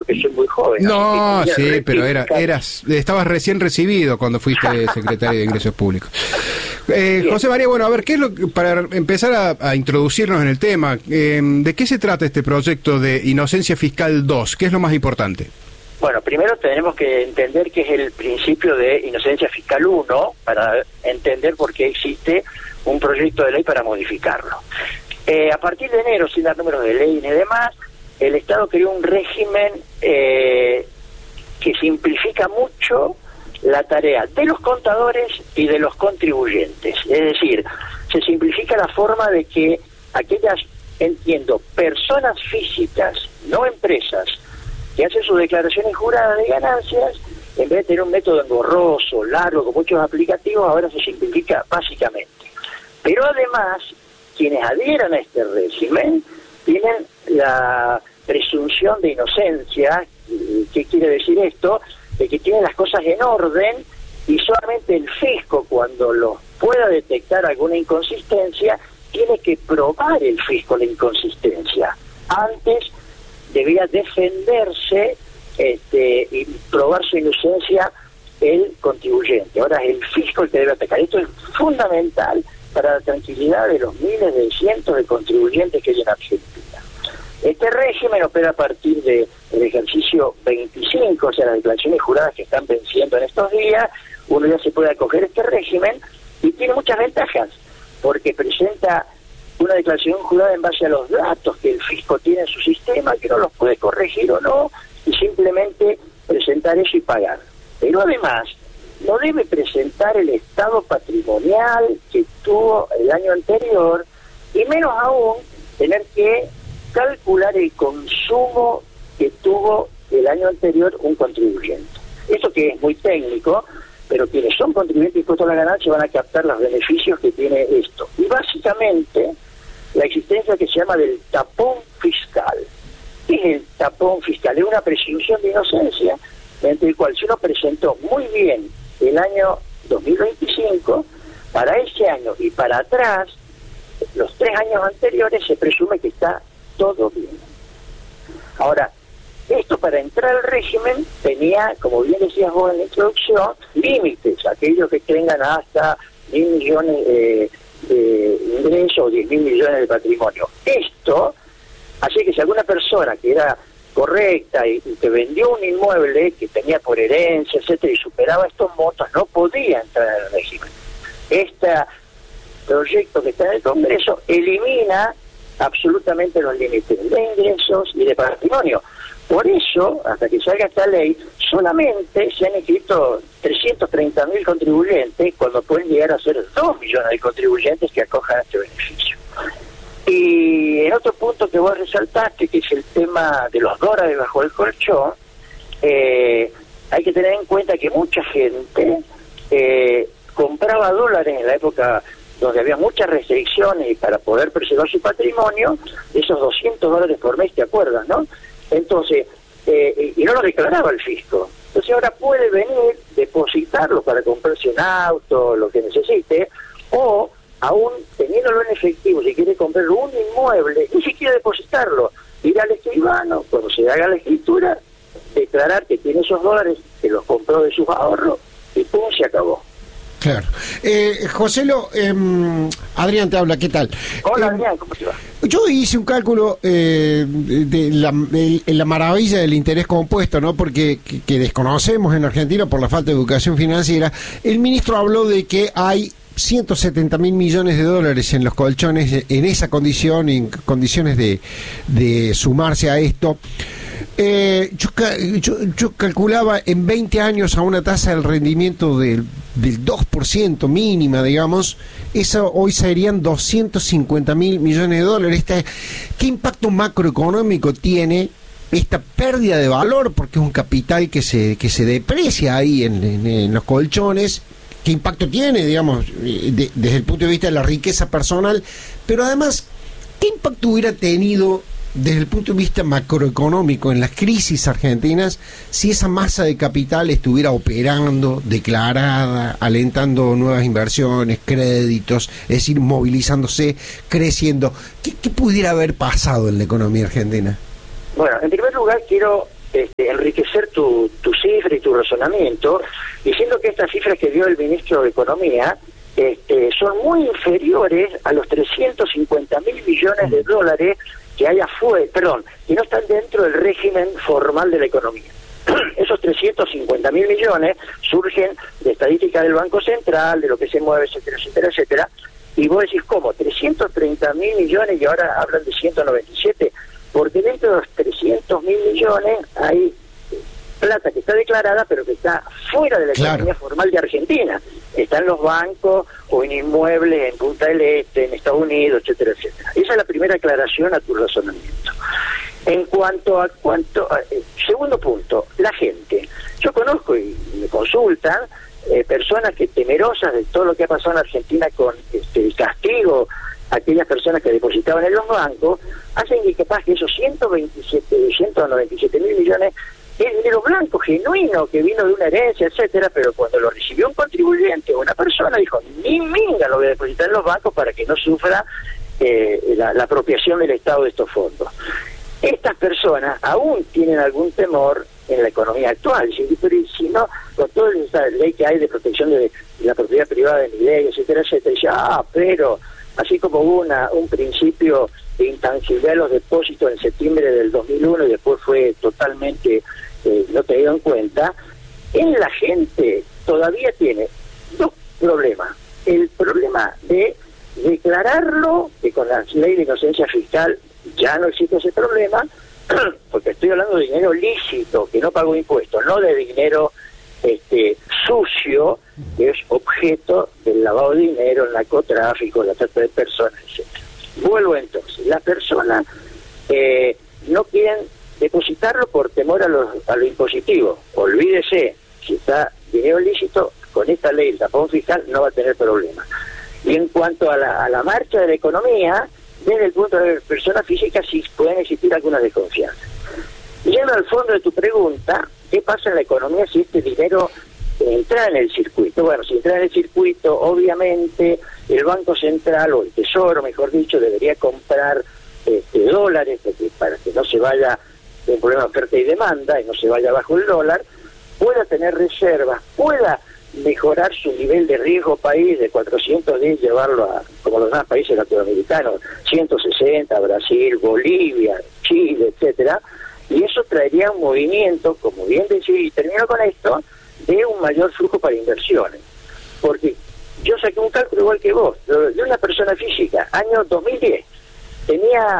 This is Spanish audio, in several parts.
porque soy muy joven. No, sí, pero estabas recién recibido cuando fuiste secretario de Ingresos Públicos. José María, bueno, a ver, ¿qué es para empezar a introducirnos en el tema, ¿de qué se trata este proyecto de Inocencia Fiscal 2? ¿Qué es lo más importante? Bueno, primero tenemos que entender qué es el principio de Inocencia Fiscal 1 para entender por qué existe un proyecto de ley para modificarlo. A partir de enero, sin dar números de ley ni demás, el Estado creó un régimen que simplifica mucho la tarea de los contadores y de los contribuyentes. Es decir, se simplifica la forma de que aquellas, personas físicas, no empresas, que hacen sus declaraciones juradas de ganancias, en vez de tener un método engorroso, largo, con muchos aplicativos, ahora se simplifica básicamente. Pero además, quienes adhieran a este régimen tienen la presunción de inocencia. ¿Qué quiere decir esto? De que tienen las cosas en orden y solamente el fisco, cuando lo pueda detectar alguna inconsistencia, tiene que probar el fisco la inconsistencia. Antes debía defenderse y probar su inocencia el contribuyente. Ahora es el fisco el que debe atacar. Esto es fundamental para la tranquilidad de los miles de cientos de contribuyentes que hay en Argentina. Este régimen opera a partir del ejercicio 25, o sea, las declaraciones juradas que están venciendo en estos días. Uno ya se puede acoger a este régimen y tiene muchas ventajas, porque presenta una declaración jurada en base a los datos que el fisco tiene en su sistema, que no los puede corregir o no, y simplemente presentar eso y pagar. Pero además, no debe presentar el estado patrimonial que tuvo el año anterior, y menos aún tener que calcular el consumo que tuvo el año anterior un contribuyente. Eso que es muy técnico, pero quienes son contribuyentes impuestos a la ganancia van a captar los beneficios que tiene esto. Y básicamente, la existencia que se llama del tapón fiscal. ¿Qué es el tapón fiscal? Es una presunción de inocencia, entre el cual si uno presentó muy bien el año 2025, para ese año y para atrás, los 3 años anteriores, se presume que está todo bien. Ahora, esto para entrar al régimen tenía, como bien decías vos en la introducción, límites, aquellos que tengan hasta 1.000 millones de ingresos o 10.000 millones de patrimonio. Esto hacía que si alguna persona que era correcta y que vendió un inmueble que tenía por herencia, etcétera, y superaba estos montos, no podía entrar en el régimen. Este proyecto que está en el Congreso elimina absolutamente los límites de ingresos y de patrimonio. Por eso, hasta que salga esta ley, solamente se han inscrito 330.000 contribuyentes, cuando pueden llegar a ser 2 millones de contribuyentes que acojan a este beneficio. Y en otro punto que vos resaltaste, que es el tema de los dólares bajo el colchón, hay que tener en cuenta que mucha gente compraba dólares en la época donde había muchas restricciones para poder preservar su patrimonio, esos $200 por mes, ¿te acuerdas, no? Entonces, y no lo declaraba el fisco. Entonces ahora puede venir, depositarlo para comprarse un auto, lo que necesite, o aún teniéndolo en efectivo, si quiere comprar un inmueble, ni siquiera depositarlo, ir al escribano, cuando se haga la escritura, declarar que tiene esos dólares, que los compró de sus ahorros, y pum, se acabó. Claro. Joselo, Adrián te habla, ¿qué tal? Hola Adrián, ¿cómo te va? Yo hice un cálculo de la maravilla del interés compuesto, ¿no? Porque que desconocemos en Argentina por la falta de educación financiera. El ministro habló de que hay 170.000 millones de dólares en los colchones en esa condición, en condiciones de sumarse a esto. Yo calculaba en 20 años a una tasa del rendimiento del 2% mínima, digamos, eso hoy serían 250.000 millones de dólares. ¿Qué impacto macroeconómico tiene esta pérdida de valor? Porque es un capital que se deprecia ahí en los colchones. ¿Qué impacto tiene, digamos, desde el punto de vista de la riqueza personal? Pero además, ¿qué impacto hubiera tenido desde el punto de vista macroeconómico en las crisis argentinas si esa masa de capital estuviera operando, declarada, alentando nuevas inversiones, créditos, es decir, movilizándose, creciendo? ¿Qué pudiera haber pasado en la economía argentina? Bueno, en primer lugar quiero enriquecer tu cifra y tu razonamiento, diciendo que estas cifras que dio el ministro de Economía son muy inferiores a los 350.000 millones de dólares que hay afuera, que no están dentro del régimen formal de la economía. Esos 350.000 millones surgen de estadísticas del Banco Central, de lo que se mueve, etcétera, etcétera, etcétera, y vos decís, ¿cómo? 330.000 millones y ahora hablan de 197, porque dentro de los 300.000 millones hay plata que está declarada, pero que está fuera de la economía formal de Argentina. Está en los bancos o en inmuebles en Punta del Este, en Estados Unidos, etcétera, etcétera. Esa es la primera aclaración a tu razonamiento. En cuanto a segundo punto, la gente. Yo conozco y me consultan personas que temerosas de todo lo que ha pasado en Argentina con el castigo a aquellas personas que depositaban en los bancos, hacen que capaz que esos 197.000 millones es dinero blanco, genuino, que vino de una herencia, etcétera, pero cuando lo recibió un contribuyente o una persona, dijo, ni minga lo voy a depositar en los bancos para que no sufra la apropiación del Estado de estos fondos. Estas personas aún tienen algún temor en la economía actual, si no, con toda esa ley que hay de protección de la propiedad privada de mi ley, etcétera, etcétera, dice, pero así como hubo un principio de intangibilidad de los depósitos en septiembre del 2001 y después fue totalmente no tenido en cuenta, en la gente todavía tiene dos problemas. El problema de declararlo, que con la ley de inocencia fiscal ya no existe ese problema, porque estoy hablando de dinero lícito, que no pagó impuestos, no de dinero sucio, que es objeto del lavado de dinero, el narcotráfico, la trata de personas, etc. Vuelvo entonces, las personas no quieren depositarlo por temor a lo impositivo. Olvídese, si está dinero lícito, con esta ley el tapón fiscal no va a tener problema. Y en cuanto a la marcha de la economía, desde el punto de vista de persona física sí pueden existir algunas desconfianzas. Yendo al fondo de tu pregunta, ¿qué pasa en la economía si este dinero entra en el circuito? Bueno, si entra en el circuito, obviamente el Banco Central, o el Tesoro, mejor dicho, debería comprar dólares para que no se vaya un problema de oferta y demanda y no se vaya bajo el dólar, pueda tener reservas, pueda mejorar su nivel de riesgo país de 410, llevarlo a, como los demás países latinoamericanos, 160, Brasil, Bolivia, Chile, etcétera, y eso traería un movimiento, como bien decía, y termino con esto, de un mayor flujo para inversiones. Porque yo saqué un cálculo igual que vos, de una persona física, año 2010, tenía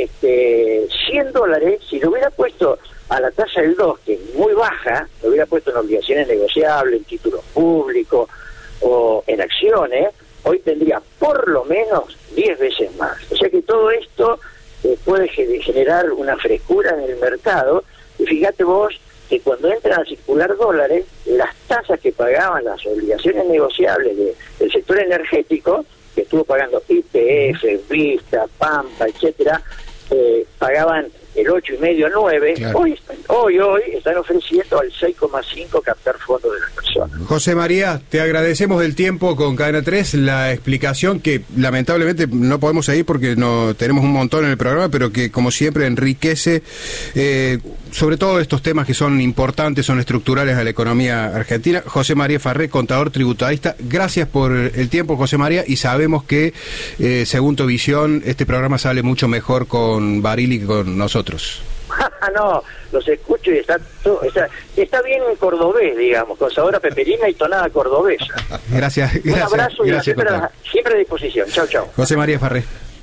$100, si lo hubiera puesto a la tasa del 2, que es muy baja, lo hubiera puesto en obligaciones negociables, en títulos públicos o en acciones, hoy tendría por lo menos 10 veces más. O sea que todo esto puede generar una frescura en el mercado, y fíjate vos que cuando entran a circular dólares, las tasas que pagaban las obligaciones negociables del sector energético, que estuvo pagando YPF, Vista, Pampa, etcétera, pagaban el 8,5, 9, claro. Hoy están ofreciendo al 6,5 captar fondos de las personas. José María, te agradecemos el tiempo con Cadena 3, la explicación que lamentablemente no podemos seguir porque no tenemos un montón en el programa, pero que como siempre enriquece sobre todo estos temas que son importantes, son estructurales a la economía argentina. José María Farré, contador tributarista, gracias por el tiempo, José María, y sabemos que según tu visión este programa sale mucho mejor con Barili que con nosotros. No, los escucho y está bien en cordobés, digamos, con sabor a peperina y tonada cordobesa. Gracias. Un abrazo y siempre a disposición. Chau, chau. José María Farré.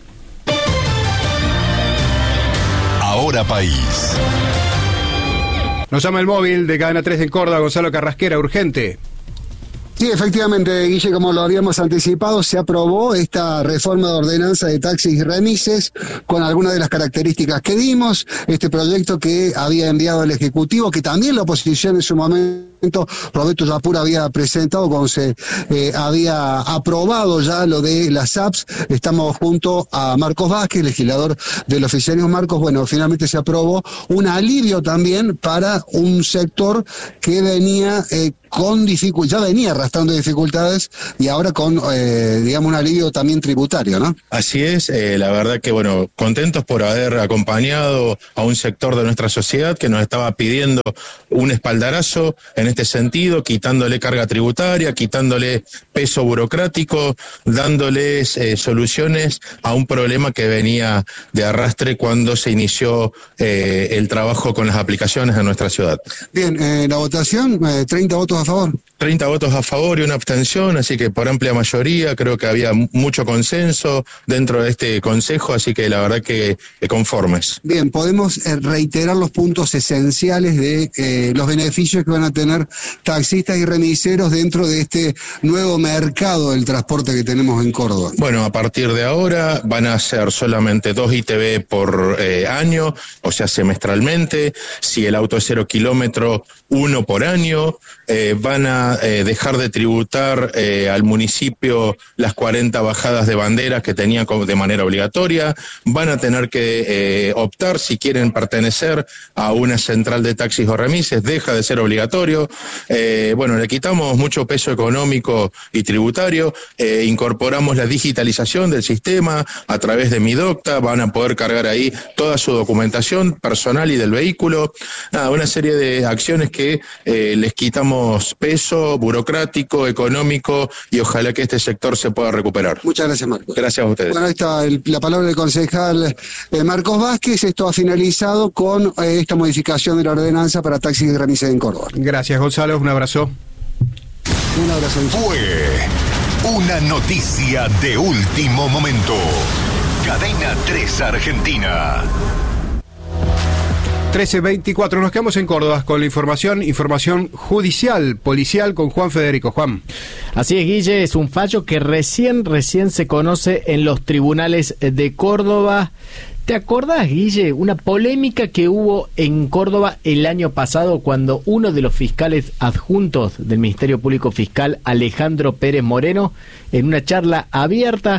Ahora País. Nos llama el móvil de Cadena 3 en Córdoba, Gonzalo Carrasquera, urgente. Sí, efectivamente, Guille, como lo habíamos anticipado, se aprobó esta reforma de ordenanza de taxis y remises con algunas de las características que dimos, este proyecto que había enviado el Ejecutivo, que también la oposición en su momento momento Roberto Yapur había presentado cuando se había aprobado ya lo de las apps. Estamos junto a Marcos Vázquez, legislador del oficialismo. Marcos, bueno, finalmente se aprobó un alivio también para un sector que venía con dificultad, ya venía arrastrando dificultades y ahora con, digamos, un alivio también tributario, ¿no? Así es, la verdad que, bueno, contentos por haber acompañado a un sector de nuestra sociedad que nos estaba pidiendo un espaldarazo en este sentido, quitándole carga tributaria, quitándole peso burocrático, dándoles soluciones a un problema que venía de arrastre cuando se inició el trabajo con las aplicaciones en nuestra ciudad. Bien, la votación, 30 votos a favor. 30 votos a favor y una abstención, así que por amplia mayoría creo que había mucho consenso dentro de este consejo, así que la verdad que conformes. Bien, podemos reiterar los puntos esenciales de los beneficios que van a tener taxistas y remiseros dentro de este nuevo mercado del transporte que tenemos en Córdoba. Bueno, a partir de ahora van a ser solamente 2 ITV por año, o sea, semestralmente. Si el auto es 0 kilómetro, 1 por año. Van a dejar de tributar al municipio las 40 bajadas de banderas que tenían de manera obligatoria. Van a tener que optar si quieren pertenecer a una central de taxis o remises, deja de ser obligatorio. Bueno, le quitamos mucho peso económico y tributario, incorporamos la digitalización del sistema a través de Midocta, van a poder cargar ahí toda su documentación personal y del vehículo. Nada, una serie de acciones que les quitamos peso burocrático, económico, y ojalá que este sector se pueda recuperar. Muchas gracias, Marcos. Gracias a ustedes. Bueno, ahí está la palabra del concejal Marcos Vázquez. Esto ha finalizado con esta modificación de la ordenanza para taxis y remises en Córdoba. Gracias, Gonzalo, un abrazo. Un abrazo. Fue una noticia de último momento. Cadena 3 Argentina. 13:24, nos quedamos en Córdoba con la información judicial, policial, con Juan Federico. Juan. Así es, Guille, es un fallo que recién se conoce en los tribunales de Córdoba. ¿Te acordás, Guille, una polémica que hubo en Córdoba el año pasado cuando uno de los fiscales adjuntos del Ministerio Público Fiscal, Alejandro Pérez Moreno, en una charla abierta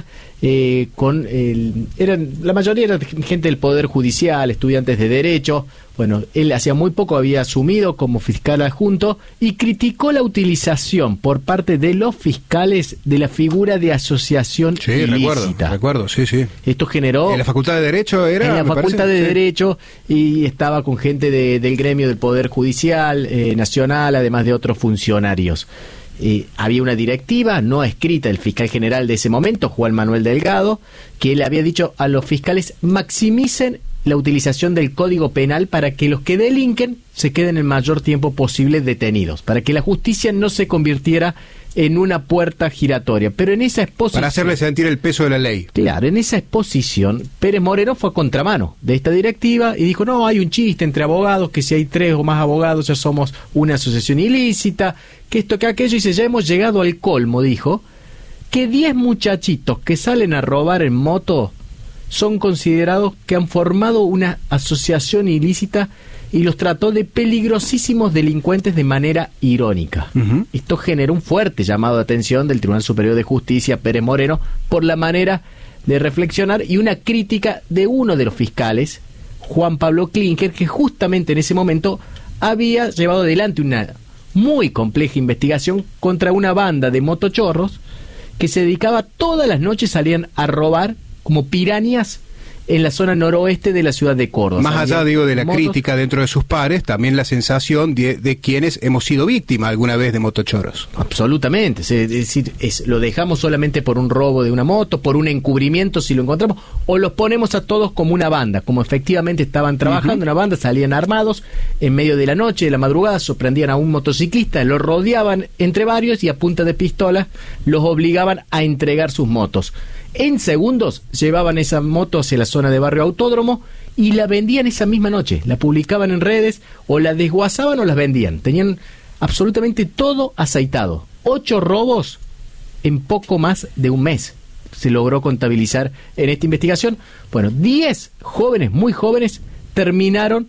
la mayoría era gente del Poder Judicial, estudiantes de Derecho? Bueno, él hacía muy poco había asumido como fiscal adjunto y criticó la utilización por parte de los fiscales de la figura de asociación ilícita. Recuerdo, sí. Esto generó... ¿En la Facultad de Derecho era? En la Facultad de Derecho, y estaba con gente del gremio del Poder Judicial Nacional, además de otros funcionarios. Había una directiva no escrita del fiscal general de ese momento, Juan Manuel Delgado, que le había dicho a los fiscales: maximicen la utilización del Código Penal para que los que delinquen se queden el mayor tiempo posible detenidos, para que la justicia no se convirtiera en una puerta giratoria. Pero en esa exposición... Para hacerle sentir el peso de la ley. Claro, en esa exposición, Pérez Moreno fue a contramano de esta directiva y dijo: no, hay un chiste entre abogados, que si hay 3 o más abogados ya somos una asociación ilícita, que esto, que aquello, y ya hemos llegado al colmo, dijo, que 10 muchachitos que salen a robar en moto son considerados que han formado una asociación ilícita, y los trató de peligrosísimos delincuentes de manera irónica. Uh-huh. Esto generó un fuerte llamado de atención del Tribunal Superior de Justicia, Pérez Moreno, por la manera de reflexionar, y una crítica de uno de los fiscales, Juan Pablo Klinker, que justamente en ese momento había llevado adelante una muy compleja investigación contra una banda de motochorros que se dedicaba todas las noches, salían a robar como pirañas en la zona noroeste de la ciudad de Córdoba. Más allá, digo, de la crítica dentro de sus pares, también la sensación de quienes hemos sido víctimas alguna vez de motochoros. Absolutamente, es decir, lo dejamos solamente por un robo de una moto, por un encubrimiento si lo encontramos, o los ponemos a todos como una banda, como efectivamente estaban trabajando, una banda, salían armados, en medio de la noche, de la madrugada, sorprendían a un motociclista, lo rodeaban entre varios y a punta de pistola los obligaban a entregar sus motos. En segundos llevaban esa moto hacia la zona de Barrio Autódromo y la vendían esa misma noche. La publicaban en redes, o la desguazaban o las vendían. Tenían absolutamente todo aceitado. 8 robos en poco más de un mes se logró contabilizar en esta investigación. Bueno, 10 jóvenes, muy jóvenes, terminaron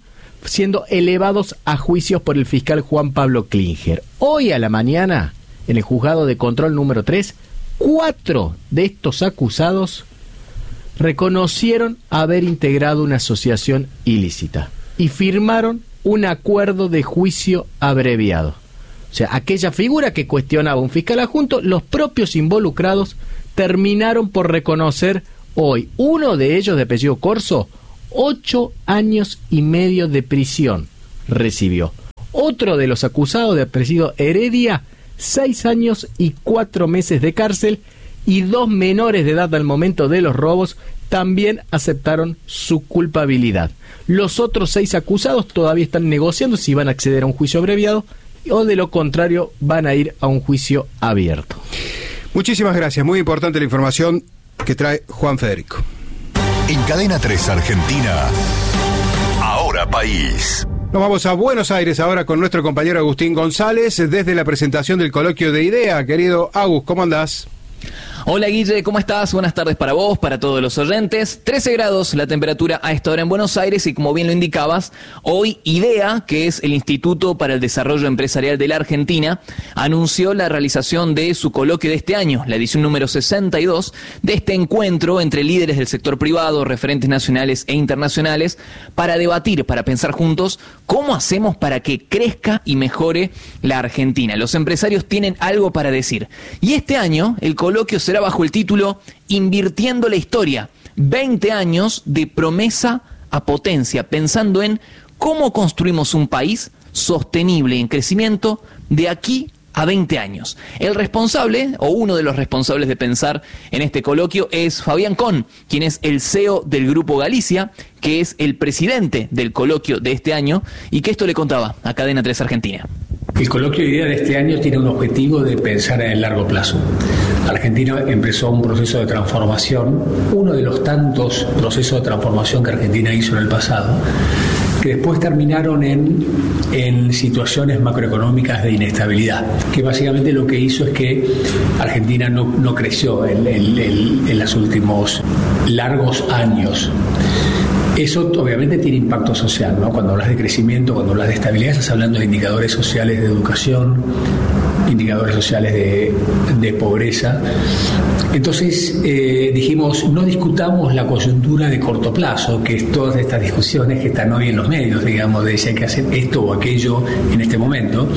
siendo elevados a juicios por el fiscal Juan Pablo Klinger. Hoy a la mañana, en el juzgado de control número 3, 4 de estos acusados reconocieron haber integrado una asociación ilícita y firmaron un acuerdo de juicio abreviado. O sea, aquella figura que cuestionaba un fiscal adjunto, los propios involucrados terminaron por reconocer hoy. Uno de ellos, de apellido Corso, 8 años y medio de prisión recibió. Otro de los acusados, de apellido Heredia, 6 años y 4 meses de cárcel, y 2 menores de edad al momento de los robos también aceptaron su culpabilidad. Los otros 6 acusados todavía están negociando si van a acceder a un juicio abreviado o de lo contrario van a ir a un juicio abierto. Muchísimas gracias, muy importante la información que trae Juan Federico. En Cadena 3 Argentina, Ahora País. Nos vamos a Buenos Aires ahora con nuestro compañero Agustín González desde la presentación del coloquio de IDEA. Querido Agus, ¿cómo andás? Hola Guille, ¿cómo estás? Buenas tardes para vos, para todos los oyentes. 13 grados la temperatura a esta hora en Buenos Aires y como bien lo indicabas, hoy IDEA, que es el Instituto para el Desarrollo Empresarial de la Argentina, anunció la realización de su coloquio de este año, la edición número 62, de este encuentro entre líderes del sector privado, referentes nacionales e internacionales, para debatir, para pensar juntos cómo hacemos para que crezca y mejore la Argentina. Los empresarios tienen algo para decir. Y este año el coloquio será bajo el título Invirtiendo la Historia, 20 años de promesa a potencia, pensando en cómo construimos un país sostenible en crecimiento de aquí a 20 años. El responsable, o uno de los responsables de pensar en este coloquio, es Fabián Con, quien es el CEO del Grupo Galicia, que es el presidente del coloquio de este año, y que esto le contaba a Cadena 3 Argentina. El coloquio de IDEA de este año tiene un objetivo de pensar en el largo plazo. Argentina empezó un proceso de transformación, uno de los tantos procesos de transformación que Argentina hizo en el pasado, que después terminaron en situaciones macroeconómicas de inestabilidad, que básicamente lo que hizo es que Argentina no creció en los últimos largos años. Eso obviamente tiene impacto social, ¿no? Cuando hablas de crecimiento, cuando hablas de estabilidad, estás hablando de indicadores sociales de educación, indicadores sociales de pobreza. Entonces dijimos, no discutamos la coyuntura de corto plazo, que es todas estas discusiones que están hoy en los medios, digamos, de si hay que hacer esto o aquello en este momento.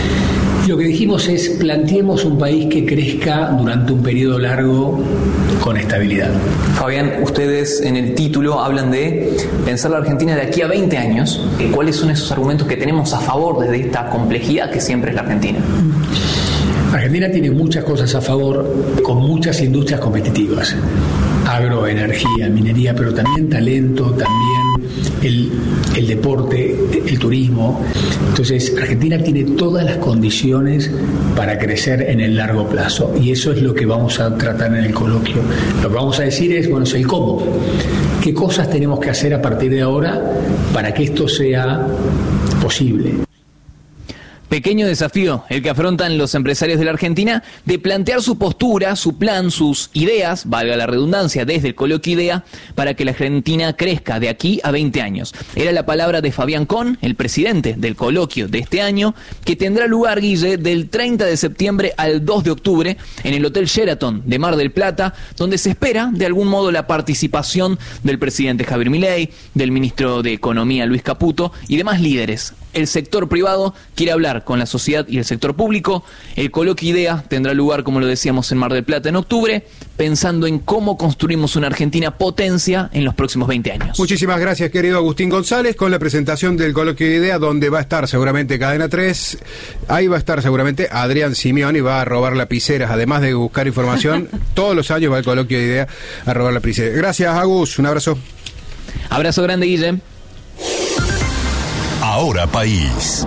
Lo que dijimos es, planteemos un país que crezca durante un periodo largo con estabilidad. Fabián, ustedes en el título hablan de pensar la Argentina de aquí a 20 años. ¿Cuáles son esos argumentos que tenemos a favor de esta complejidad que siempre es la Argentina? Argentina tiene muchas cosas a favor, con muchas industrias competitivas. Agro, energía, minería, pero también talento, también el deporte, el turismo. Entonces, Argentina tiene todas las condiciones para crecer en el largo plazo y eso es lo que vamos a tratar en el coloquio. Lo que vamos a decir es, bueno, es el cómo. ¿Qué cosas tenemos que hacer a partir de ahora para que esto sea posible? Pequeño desafío el que afrontan los empresarios de la Argentina de plantear su postura, su plan, sus ideas, valga la redundancia, desde el coloquio IDEA, para que la Argentina crezca de aquí a 20 años. Era la palabra de Fabián Con, el presidente del coloquio de este año, que tendrá lugar, Guille, del 30 de septiembre al 2 de octubre en el Hotel Sheraton de Mar del Plata, donde se espera de algún modo la participación del presidente Javier Milei, del ministro de Economía Luis Caputo y demás líderes. El sector privado quiere hablar con la sociedad y el sector público. El coloquio IDEA tendrá lugar, como lo decíamos, en Mar del Plata en octubre, pensando en cómo construimos una Argentina potencia en los próximos 20 años. Muchísimas gracias, querido Agustín González, con la presentación del coloquio IDEA, donde va a estar seguramente Cadena 3. Ahí va a estar seguramente Adrián Simeoni, va a robar lapiceras, además de buscar información. Todos los años va el coloquio IDEA a robar lapiceras. Gracias, Agus, un abrazo. Abrazo grande, Guille. Ahora País.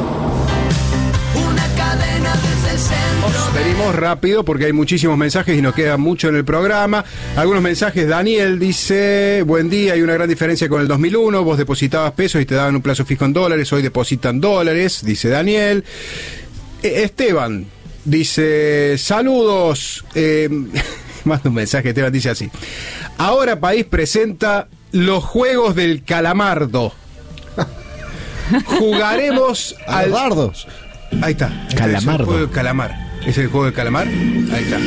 Una cadena desde el centro. Venimos rápido porque hay muchísimos mensajes y nos queda mucho en el programa. Algunos mensajes. Daniel dice: buen día, hay una gran diferencia con el 2001. Vos depositabas pesos y te daban un plazo fijo en dólares. Hoy depositan dólares, dice Daniel. Esteban dice: saludos. Manda un mensaje. Esteban dice así: Ahora País presenta los Juegos del Calamardo. Jugaremos a los dardos. Ahí está. Calamardo. Es el juego del calamar. ¿Es el juego del calamar? Ahí está.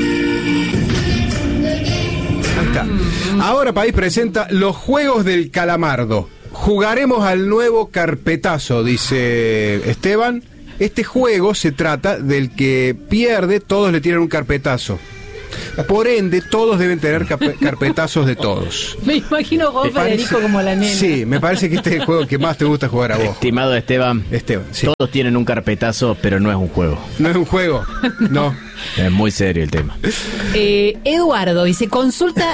Ahí está. Ahora País presenta los juegos del calamardo. Jugaremos al nuevo carpetazo, dice Esteban. Este juego se trata del que pierde, todos le tiran un carpetazo. Por ende, todos deben tener carpetazos de todos. Me imagino vos, Federico, como la nena. Sí, me parece que este es el juego que más te gusta jugar a vos. Estimado Esteban, sí. Todos tienen un carpetazo, pero no es un juego. No es un juego, no. Es muy serio el tema. Eduardo dice, consulta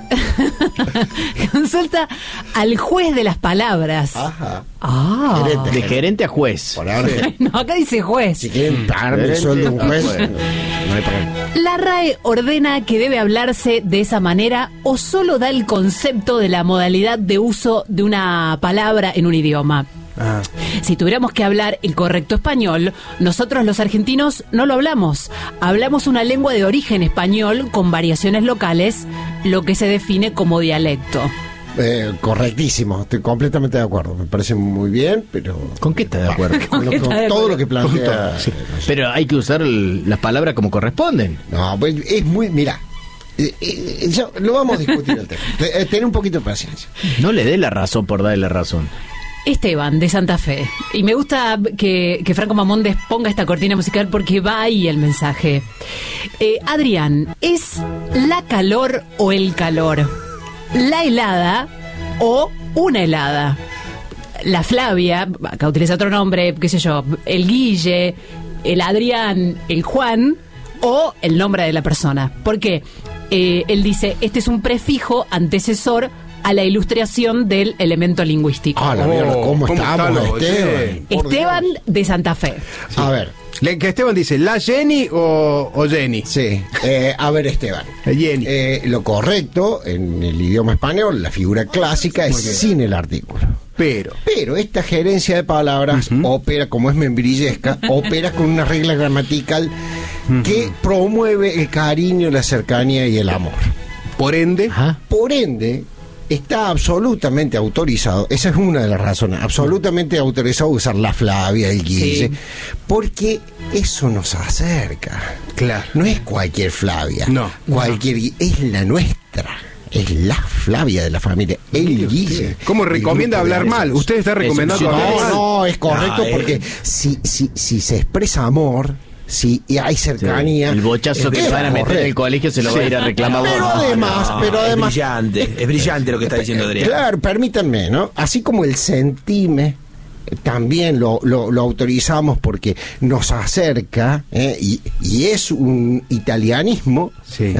al juez de las palabras. Ajá. Ah. De gerente a juez. Por ahora, No, acá dice juez. si quieren pagarme el sueldo de un juez, no hay problema. ¿La RAE ordena que debe hablarse de esa manera o solo da el concepto de la modalidad de uso de una palabra en un idioma? Ah. Si tuviéramos que hablar el correcto español, nosotros los argentinos no lo hablamos. Hablamos una lengua de origen español con variaciones locales, lo que se define como dialecto. Correctísimo, estoy completamente de acuerdo. Me parece muy bien, pero... ¿Con qué estás de acuerdo? Con todo lo que plantea... Sí. Pero hay que usar las palabras como corresponden. No, pues es muy... Mira, lo vamos a discutir el tema. Ten un poquito de paciencia. No le dé la razón por darle la razón. Esteban, de Santa Fe. Y me gusta que Franco Mamondes ponga esta cortina musical porque va ahí el mensaje. Adrián, ¿es la calor o el calor? ¿La helada o una helada? La Flavia, acá utiliza otro nombre, qué sé yo, el Guille, el Adrián, el Juan o el nombre de la persona. ¿Por qué? Él dice, este es un prefijo antecesor a la ilustración del elemento lingüístico. Ah, la mierda, ¿cómo estamos, Esteban? Esteban de Santa Fe. Sí. A ver. Que Esteban dice, ¿la Jenny o Jenny? Sí. A ver, Esteban. Jenny. Lo correcto en el idioma español, la figura clásica es sin el artículo. Pero esta gerencia de palabras opera, como es membrillesca, opera con una regla gramatical que promueve el cariño, la cercanía y el amor. Por ende, está absolutamente autorizado, esa es una de las razones, absolutamente autorizado usar la Flavia, el Guille, porque eso nos acerca. Claro. No es cualquier Flavia, es la nuestra. Es la Flavia de la familia, el Guille. ¿Cómo recomienda hablar mal? ¿Usted está recomendando hablar mal? No, es correcto porque si se expresa amor, si hay cercanía. El bochazo que van a meter en el colegio se lo va a ir a reclamar. Pero además. Es brillante lo que está diciendo Adrián. Claro, permítanme, ¿no? Así como el sentime también lo autorizamos porque nos acerca, y es un italianismo. Sí.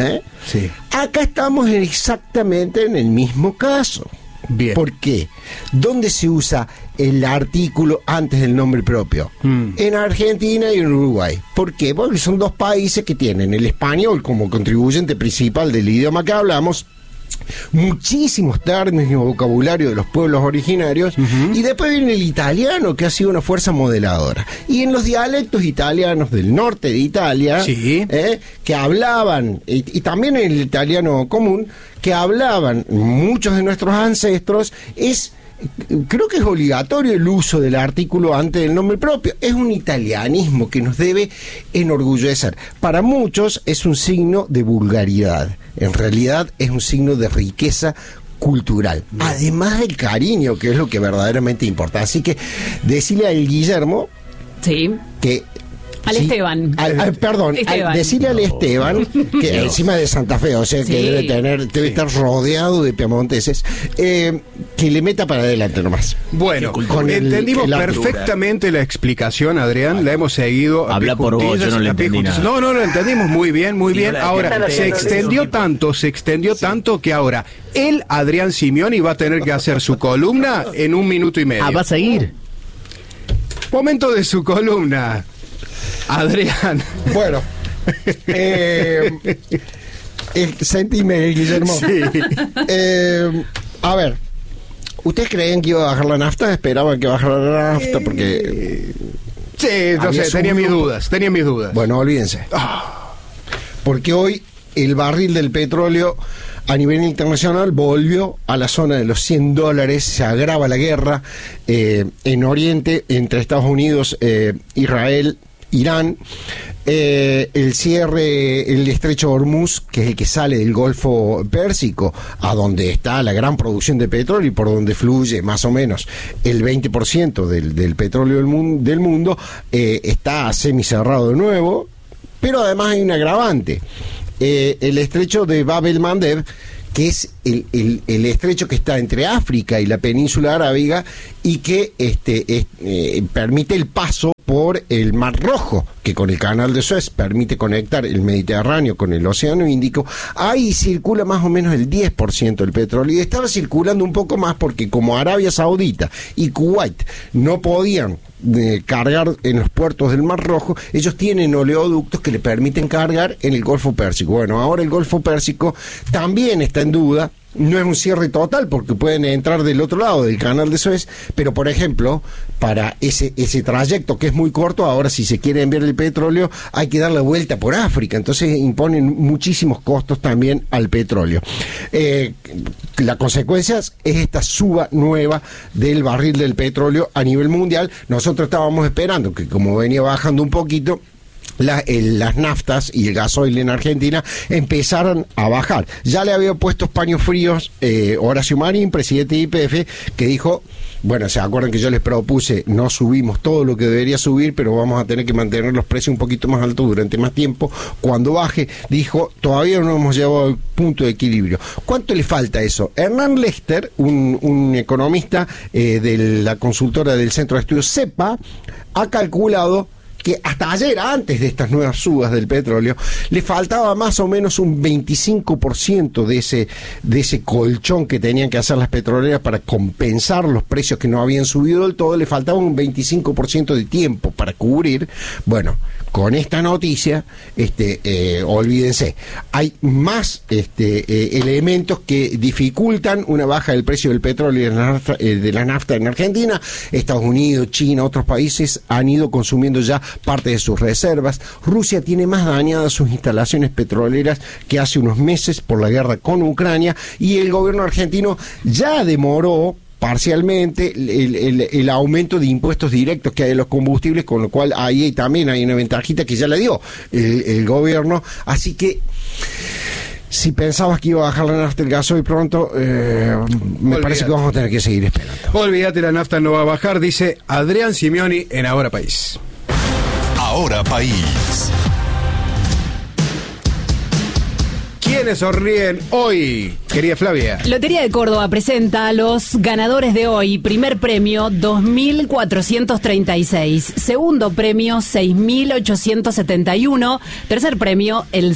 Acá estamos exactamente en el mismo caso. Bien. ¿Por qué? ¿Dónde se usa el artículo antes del nombre propio? En Argentina y en Uruguay. ¿Por qué? Porque son dos países que tienen el español como contribuyente principal del idioma que hablamos, muchísimos términos y vocabulario de los pueblos originarios, y después viene el italiano, que ha sido una fuerza modeladora. Y en los dialectos italianos del norte de Italia, que hablaban, y también en el italiano común, que hablaban muchos de nuestros ancestros, creo que es obligatorio el uso del artículo antes del nombre propio. Es un italianismo que nos debe enorgullecer. Para muchos es un signo de vulgaridad. En realidad es un signo de riqueza cultural. Además del cariño, que es lo que verdaderamente importa. Así que decirle al Guillermo que... Al Esteban. Decirle al Esteban, que encima de Santa Fe, o sea que debe estar rodeado de piamonteses, que le meta para adelante nomás. Bueno, entendimos perfectamente la explicación, Adrián, la hemos seguido. Habla por vos, yo no le entendí nada. No, lo entendimos muy bien. Ahora, se extendió tanto que ahora Adrián Simioni va a tener que hacer su columna en 1 minuto y medio. ¿Va a seguir? Momento de su columna. Adrián. Bueno, sentime, Guillermo. Sí. A ver, ¿ustedes creían que iba a bajar la nafta? ¿Esperaban que bajara la nafta? Porque... Sí, no sé, tenía mis dudas. Bueno, olvídense. Porque hoy el barril del petróleo a nivel internacional volvió a la zona de los $100, se agrava la guerra en Oriente entre Estados Unidos, Israel, Irán, el cierre, el estrecho de Hormuz, que es el que sale del Golfo Pérsico, a donde está la gran producción de petróleo y por donde fluye más o menos el 20% del petróleo del mundo, está semicerrado de nuevo, pero además hay un agravante. El estrecho de Bab el-Mandeb, que es el estrecho que está entre África y la península arábiga y que permite el paso por el Mar Rojo, que con el canal de Suez permite conectar el Mediterráneo con el Océano Índico. Ahí circula más o menos el 10% del petróleo, y estaba circulando un poco más porque como Arabia Saudita y Kuwait no podían cargar en los puertos del Mar Rojo, ellos tienen oleoductos que le permiten cargar en el Golfo Pérsico. Bueno, ahora el Golfo Pérsico también está en duda. No es un cierre total porque pueden entrar del otro lado del canal de Suez, pero por ejemplo, para ese trayecto que es muy corto, ahora si se quiere enviar el petróleo hay que dar la vuelta por África, entonces imponen muchísimos costos también al petróleo. La consecuencia es esta suba nueva del barril del petróleo a nivel mundial. Nosotros estábamos esperando que, como venía bajando un poquito, las naftas y el gasoil en Argentina empezaron a bajar. Ya le había puesto paños fríos Horacio Marín, presidente de YPF, que dijo, bueno, se acuerdan que yo les propuse, no subimos todo lo que debería subir, pero vamos a tener que mantener los precios un poquito más altos durante más tiempo. Cuando baje, dijo, todavía no hemos llegado al punto de equilibrio. ¿Cuánto le falta a eso? Hernán Lester, un economista de la consultora del Centro de Estudios CEPA, ha calculado que hasta ayer, antes de estas nuevas subas del petróleo, le faltaba más o menos un 25% de ese colchón que tenían que hacer las petroleras para compensar los precios que no habían subido del todo. Le faltaba un 25% de tiempo para cubrir. Bueno, con esta noticia, olvídense, hay más elementos que dificultan una baja del precio del petróleo y de la nafta en Argentina. Estados Unidos, China, otros países han ido consumiendo ya parte de sus reservas. Rusia tiene más dañadas sus instalaciones petroleras que hace unos meses por la guerra con Ucrania, y el gobierno argentino ya demoró parcialmente el aumento de impuestos directos que hay en los combustibles, con lo cual ahí también hay una ventajita que ya le dio el gobierno. Así que si pensabas que iba a bajar la nafta, el gasoil pronto, me parece que vamos a tener que seguir esperando. Olvídate, la nafta no va a bajar, dice Adrián Simioni en Ahora País. Ahora País. ¿Quiénes sonríen hoy, querida Flavia? Lotería de Córdoba presenta a los ganadores de hoy. Primer premio, 2.436. Segundo premio, 6.871. Tercer premio, el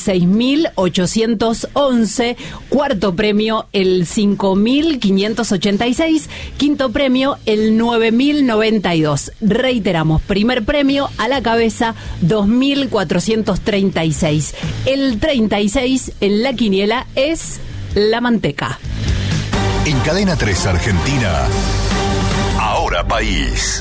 6.811. Cuarto premio, el 5.586. Quinto premio, el 9.092. Reiteramos, primer premio a la cabeza, 2.436. El 36 en la quiniela es la manteca. En Cadena 3 Argentina, Ahora País.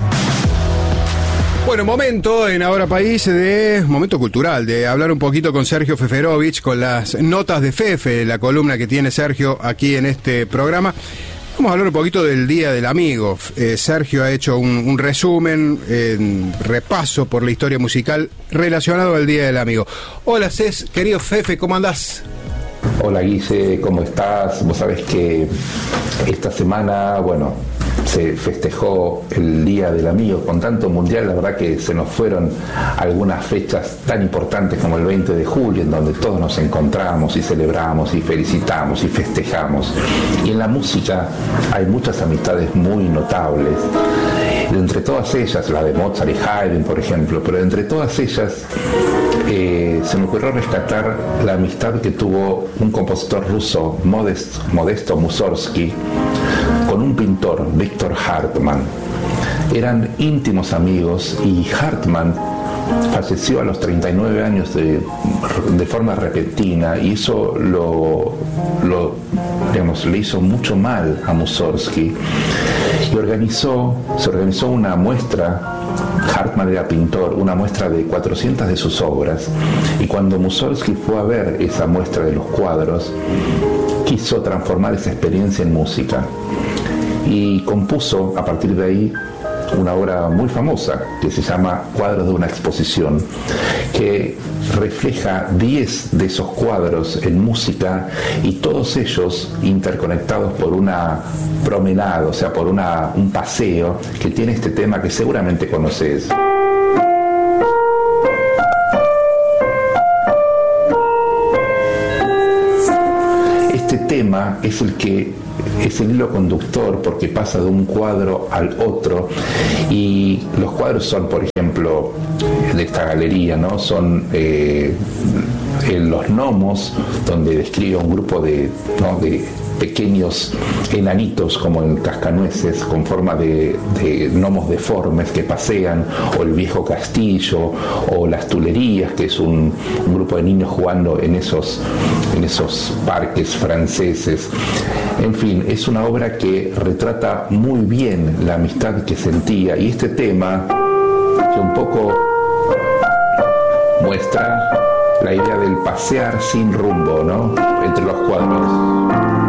Bueno, momento en Ahora País momento cultural, de hablar un poquito con Sergio Feferovich, con las notas de Fefe, la columna que tiene Sergio aquí en este programa. Vamos a hablar un poquito del Día del Amigo. Sergio ha hecho un resumen, repaso por la historia musical relacionado al Día del Amigo. Hola, querido Fefe, ¿cómo andás? Hola, Guille, ¿cómo estás? Vos sabés que esta semana, se festejó el Día del Amigo con tanto mundial. La verdad que se nos fueron algunas fechas tan importantes como el 20 de julio, en donde todos nos encontramos y celebramos y felicitamos y festejamos. Y en la música hay muchas amistades muy notables. Entre todas ellas, la de Mozart y Haydn, por ejemplo, pero entre todas ellas se me ocurrió rescatar la amistad que tuvo un compositor ruso, Modesto Mussorgsky, con un pintor, Victor Hartmann. Eran íntimos amigos y Hartmann falleció a los 39 años de forma repentina, y eso le hizo mucho mal a Mussorgsky, y se organizó una muestra. Hartmann era pintor, una muestra de 400 de sus obras, y cuando Mussorgsky fue a ver esa muestra de los cuadros, quiso transformar esa experiencia en música y compuso a partir de ahí una obra muy famosa que se llama Cuadros de una exposición, que refleja 10 de esos cuadros en música, y todos ellos interconectados por una promenada, o sea, por un paseo que tiene este tema que seguramente conoces. Este tema es el hilo conductor, porque pasa de un cuadro al otro, y los cuadros son, por ejemplo, de esta galería, ¿no? Son los gnomos, donde describe un grupo de pequeños enanitos como en Cascanueces, con forma de gnomos deformes que pasean, o el viejo castillo, o las Tulerías, que es un grupo de niños jugando en esos parques franceses. En fin, es una obra que retrata muy bien la amistad que sentía, y este tema que un poco muestra la idea del pasear sin rumbo, ¿no?, entre los cuadros.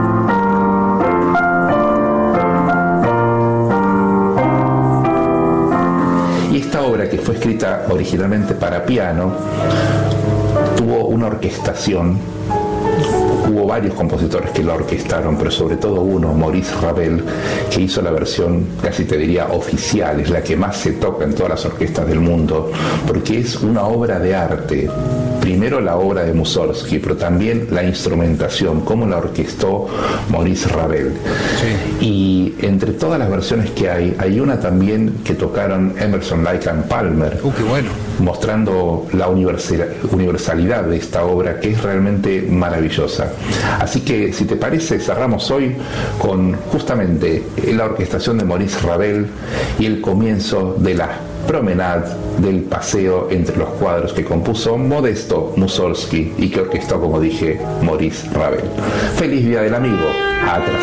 Esta obra, que fue escrita originalmente para piano, tuvo una orquestación. Hubo varios compositores que la orquestaron, pero sobre todo uno, Maurice Ravel, que hizo la versión, casi te diría, oficial. Es la que más se toca en todas las orquestas del mundo, porque es una obra de arte. Primero la obra de Mussorgsky, pero también la instrumentación, cómo la orquestó Maurice Ravel. Sí. Y entre todas las versiones que hay una también que tocaron Emerson, Lake and Palmer, qué bueno, mostrando la universalidad de esta obra, que es realmente maravillosa. Así que, si te parece, cerramos hoy con justamente la orquestación de Maurice Ravel y el comienzo de la promenade, del paseo entre los cuadros que compuso Modesto Mussorgsky y que orquestó, como dije, Maurice Ravel. Feliz Día del Amigo.